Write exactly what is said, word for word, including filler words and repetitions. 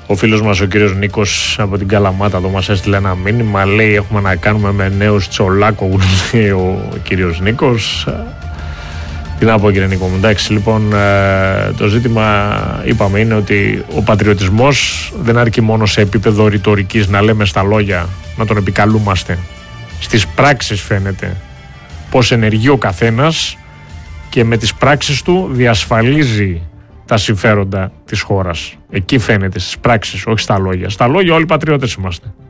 Ο φίλος μας ο κύριος Νίκος από την Καλαμάτα εδώ μας έστειλε ένα μήνυμα. Λέει έχουμε να κάνουμε με νέους Τσολάκογλου, λέει ο κύριος Νίκος. Τι να πω κύριε Νίκο μου, εντάξει, λοιπόν το ζήτημα είπαμε είναι ότι ο πατριωτισμός δεν αρκεί μόνο σε επίπεδο ρητορικής να λέμε στα λόγια, να τον επικαλούμαστε. Στις πράξεις φαίνεται πως ενεργεί ο καθένας και με τις πράξεις του διασφαλίζει τα συμφέροντα της χώρας. Εκεί φαίνεται, στις πράξεις, όχι στα λόγια. Στα λόγια όλοι πατριώτες είμαστε.